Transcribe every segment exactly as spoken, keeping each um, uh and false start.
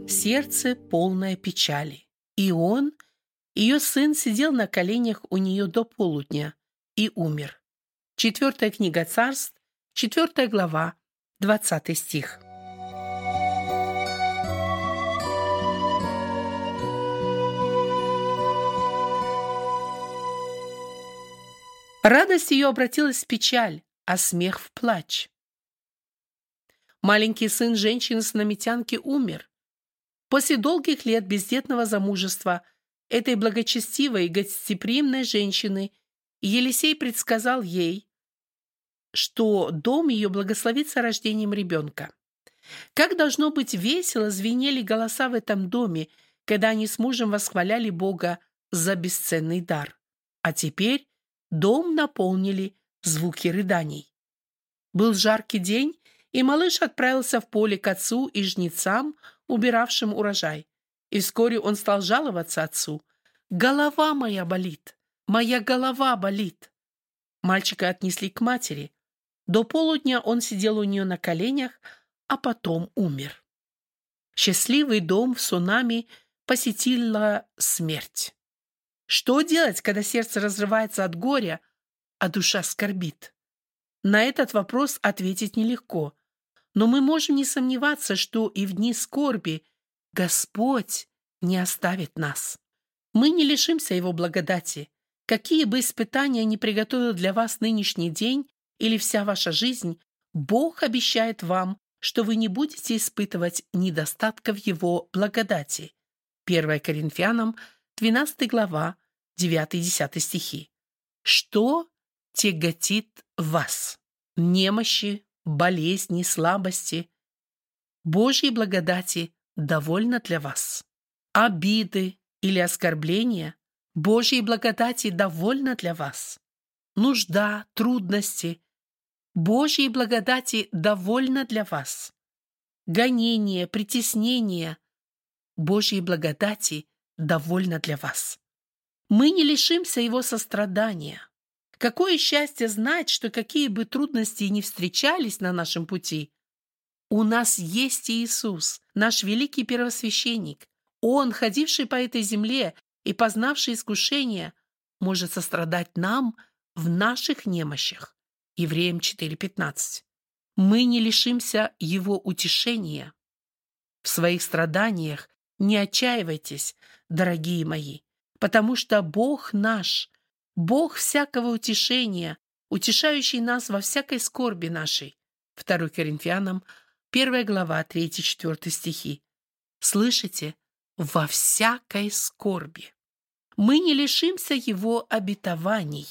сердце полное печали. И он, ее сын, сидел на коленях у нее до полудня и умер. Четвертая книга Царств, четвертая глава, двадцатый стих. Радость ее обратилась в печаль, а смех в плач. Маленький сын женщины-снамитянки умер. После долгих лет бездетного замужества этой благочестивой и гостеприимной женщины Елисей предсказал ей, что дом ее благословится рождением ребенка. Как должно быть весело звенели голоса в этом доме, когда они с мужем восхваляли Бога за бесценный дар. А теперь дом наполнили звуки рыданий. Был жаркий день, и малыш отправился в поле к отцу и жнецам, убиравшим урожай. И вскоре он стал жаловаться отцу: «Голова моя болит, моя голова болит». Мальчика отнесли к матери. До полудня он сидел у нее на коленях, а потом умер. Счастливый дом в Сунами посетила смерть. Что делать, когда сердце разрывается от горя, а душа скорбит? На этот вопрос ответить нелегко, но мы можем не сомневаться, что и в дни скорби Господь не оставит нас. Мы не лишимся Его благодати. Какие бы испытания ни приготовил для вас нынешний день или вся ваша жизнь, Бог обещает вам, что вы не будете испытывать недостатков Его благодати. первое Коринфянам, двенадцатая глава, девятый-десятый стихи. Что тяготит вас? Немощи, болезни, слабости. Божьей благодати довольно для вас. Обиды или оскорбления. Божьей благодати довольно для вас. Нужда, трудности. Божьей благодати довольно для вас. Гонение, притеснение. Божьей благодати довольно для вас. Мы не лишимся Его сострадания. Какое счастье знать, что какие бы трудности ни встречались на нашем пути, у нас есть Иисус, наш великий первосвященник. Он, ходивший по этой земле и познавший искушения, может сострадать нам в наших немощах. Евреям четыре пятнадцать. Мы не лишимся Его утешения. В своих страданиях не отчаивайтесь, дорогие мои, потому что Бог наш, Бог всякого утешения, утешающий нас во всякой скорби нашей. второе Коринфянам, первая глава, третий-четвертый стихи. Слышите? Во всякой скорби. Мы не лишимся Его обетований.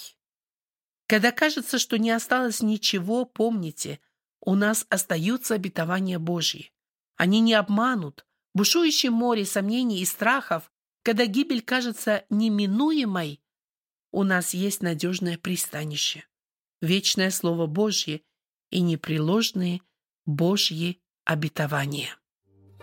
Когда кажется, что не осталось ничего, помните, у нас остаются обетования Божьи. Они не обманут. В бушующем море сомнений и страхов, когда гибель кажется неминуемой, у нас есть надежное пристанище, вечное Слово Божье и непреложные Божьи обетования.